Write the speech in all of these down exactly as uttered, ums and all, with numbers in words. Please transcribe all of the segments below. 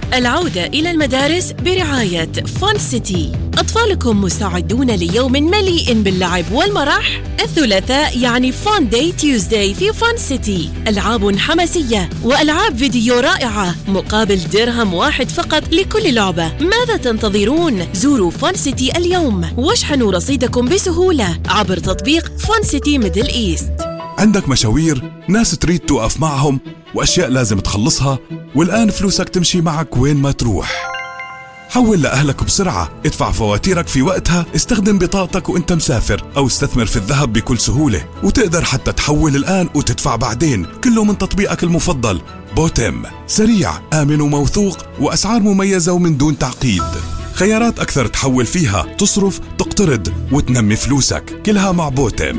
العودة إلى المدارس برعاية فان سيتي. أطفالكم مستعدون ليوم مليء باللعب والمرح؟ الثلاثاء يعني فان داي تيوزداي في فان سيتي، ألعاب حماسية وألعاب فيديو رائعة مقابل درهم واحد فقط لكل لعبة. ماذا تنتظرون؟ زوروا فان سيتي اليوم واشحنوا رصيدكم بسهولة عبر تطبيق فان سيتي ميدل إيست. عندك مشاوير، ناس تريد توقف معهم، وأشياء لازم تخلصها، والآن فلوسك تمشي معك وين ما تروح. حول لأهلك بسرعة، ادفع فواتيرك في وقتها، استخدم بطاقتك وانت مسافر، أو استثمر في الذهب بكل سهولة، وتقدر حتى تحول الآن وتدفع بعدين، كله من تطبيقك المفضل بوتم. سريع، آمن وموثوق، وأسعار مميزة ومن دون تعقيد. خيارات أكثر تحول فيها، تصرف، تقترض، وتنمي فلوسك، كلها مع بوتم.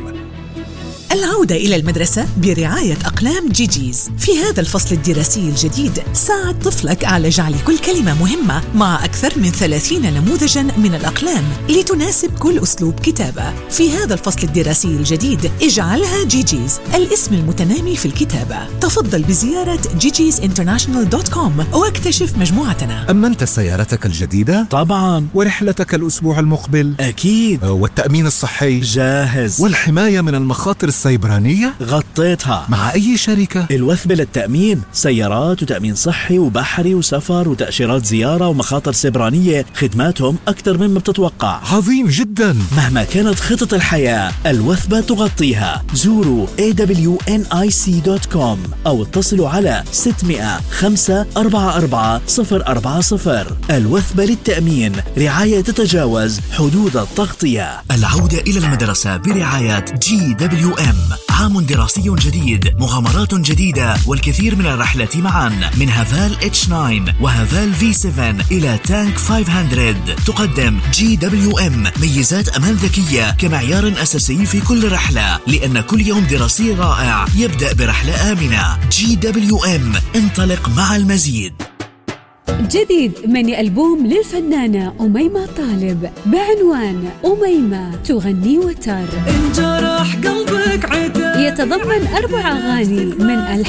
العودة إلى المدرسة برعاية أقلام جيجيز. في هذا الفصل الدراسي الجديد ساعد طفلك على جعل كل كلمة مهمة مع أكثر من ثلاثين نموذجاً من الأقلام لتناسب كل أسلوب كتابة. في هذا الفصل الدراسي الجديد اجعلها جيجيز الاسم المتنامي في الكتابة. تفضل بزيارة جيجيز انترناشنال دوت كوم واكتشف مجموعتنا. أمنت سيارتك الجديدة؟ طبعاً. ورحلتك الأسبوع المقبل؟ أكيد. والتأمين الصحي؟ جاهز. والحماية من المخاطر السيبرانية؟ غطيتها. مع أي شركة؟ الوثبة للتأمين، سيارات وتأمين صحي وبحري وسفر وتأشيرات زيارة ومخاطر سيبرانية. خدماتهم أكثر مما بتتوقع. عظيم جدا. مهما كانت خطط الحياة، الوثبة تغطيها. زوروا إيه دبليو إن آي سي دوت كوم أو اتصلوا على ستمائة خمسة أربعة أربعة صفر أربعة صفر. الوثبة للتأمين، رعاية تتجاوز حدود التغطية. العودة إلى المدرسة برعاية جي دبليو إم. عام دراسي جديد، مغامرات جديدة، والكثير من الرحلات معا، من هافال إتش تسعة وهافال في سبعة إلى تانك خمسمائة. تقدم جي دبليو إم ميزات أمان ذكية كمعيار أساسي في كل رحلة، لأن كل يوم دراسي رائع يبدأ برحلة آمنة. جي دبليو إم، انطلق مع المزيد. جديد ميني ألبوم للفنانة أميمة طالب بعنوان أميمة تغني وتر. انجرح قلبك عتاب. يتضمن أربع أغاني من